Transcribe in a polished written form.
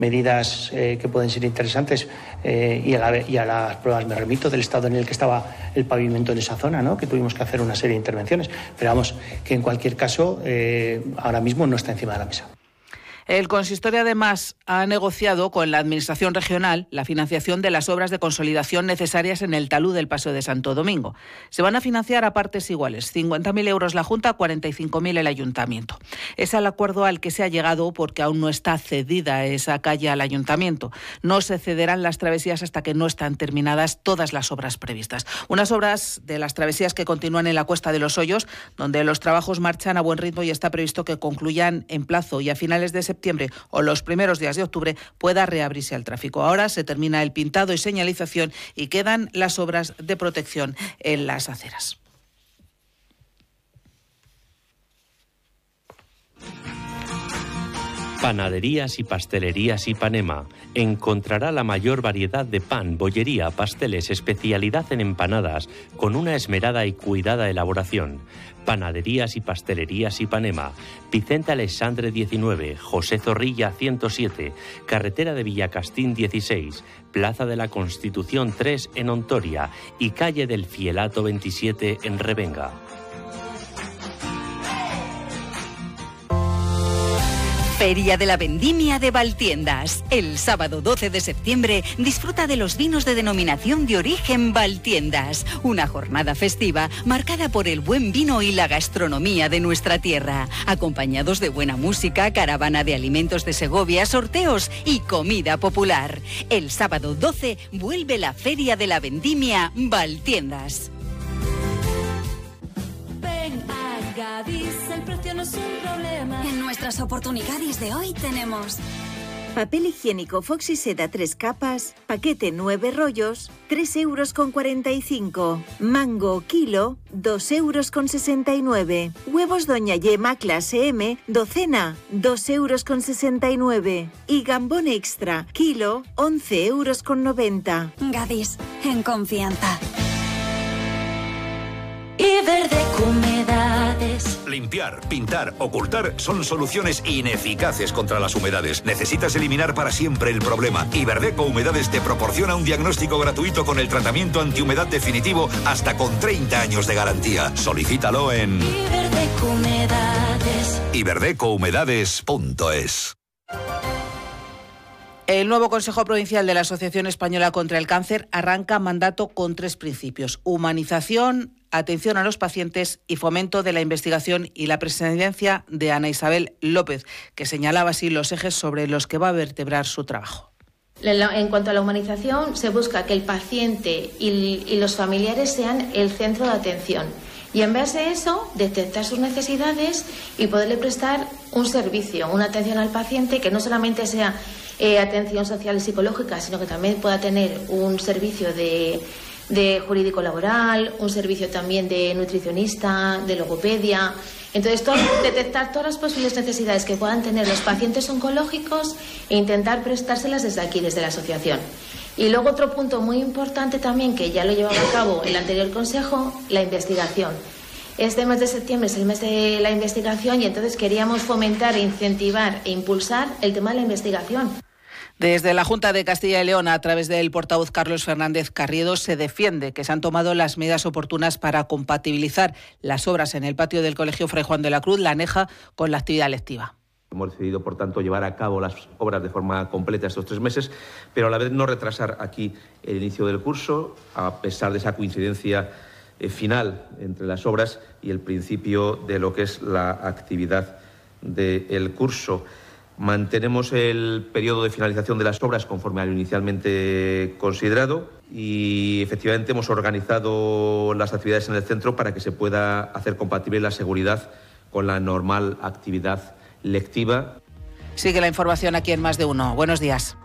medidas que pueden ser interesantes y a las pruebas me remito del estado en el que estaba el pavimento en esa zona, ¿no? Que tuvimos que hacer una serie de intervenciones. Pero vamos, que en cualquier caso ahora mismo no está encima de la mesa. El consistorio además ha negociado con la Administración regional la financiación de las obras de consolidación necesarias en el talud del Paseo de Santo Domingo. Se van a financiar a partes iguales, 50.000 euros la Junta, 45.000 el Ayuntamiento. Es el acuerdo al que se ha llegado porque aún no está cedida esa calle al Ayuntamiento. No se cederán las travesías hasta que no están terminadas todas las obras previstas. Unas obras de las travesías que continúan en la Cuesta de los Hoyos, donde los trabajos marchan a buen ritmo y está previsto que concluyan en plazo y a finales de septiembre o los primeros días de octubre pueda reabrirse al tráfico. Ahora se termina el pintado y señalización y quedan las obras de protección en las aceras. Panaderías y pastelerías Ipanema. Encontrará la mayor variedad de pan, bollería, pasteles, especialidad en empanadas, con una esmerada y cuidada elaboración. Panaderías y pastelerías Ipanema. Vicente Alexandre 19, José Zorrilla 107, Carretera de Villacastín 16, Plaza de la Constitución 3 en Ontoria y Calle del Fielato 27 en Revenga. Feria de la Vendimia de Valtiendas. El sábado 12 de septiembre disfruta de los vinos de denominación de origen Valtiendas. Una jornada festiva marcada por el buen vino y la gastronomía de nuestra tierra. Acompañados de buena música, caravana de alimentos de Segovia, sorteos y comida popular. El sábado 12 vuelve la Feria de la Vendimia Valtiendas. Gadis, el precio no es un problema. En nuestras oportunidades de hoy tenemos papel higiénico Foxy Seda 3 capas, paquete 9 rollos, 3,45 €. Mango kilo, 2,69 €. Huevos Doña Yema clase M, docena, 2,69 €. Y gambón extra, kilo, 11,90 €. Gadis, en confianza. Iberdeco Humedades. Limpiar, pintar, ocultar son soluciones ineficaces contra las humedades. Necesitas eliminar para siempre el problema. Iberdeco Humedades te proporciona un diagnóstico gratuito con el tratamiento antihumedad definitivo hasta con 30 años de garantía. Solicítalo en Iberdeco Humedades. iberdecouhumedades.es. El nuevo Consejo Provincial de la Asociación Española contra el Cáncer arranca mandato con 3 principios: humanización, atención a los pacientes y fomento de la investigación y la presidencia de Ana Isabel López, que señalaba así los ejes sobre los que va a vertebrar su trabajo. En cuanto a la humanización, se busca que el paciente y los familiares sean el centro de atención y en base a eso detectar sus necesidades y poderle prestar un servicio, una atención al paciente que no solamente sea atención social y psicológica, sino que también pueda tener un servicio de jurídico laboral, un servicio también de nutricionista, de logopedia. Entonces, detectar todas las posibles necesidades que puedan tener los pacientes oncológicos e intentar prestárselas desde aquí, desde la asociación. Y luego otro punto muy importante también, que ya lo llevaba a cabo el anterior consejo, la investigación. Este mes de septiembre es el mes de la investigación y entonces queríamos fomentar, incentivar e impulsar el tema de la investigación. Desde la Junta de Castilla y León, a través del portavoz Carlos Fernández Carriedo, se defiende que se han tomado las medidas oportunas para compatibilizar las obras en el patio del Colegio Fray Juan de la Cruz, la Aneja, con la actividad lectiva. Hemos decidido, por tanto, llevar a cabo las obras de forma completa estos 3 meses, pero a la vez no retrasar aquí el inicio del curso, a pesar de esa coincidencia final entre las obras y el principio de lo que es la actividad del curso. Mantenemos el periodo de finalización de las obras conforme a lo inicialmente considerado y efectivamente hemos organizado las actividades en el centro para que se pueda hacer compatible la seguridad con la normal actividad lectiva. Sigue la información aquí en Más de Uno. Buenos días.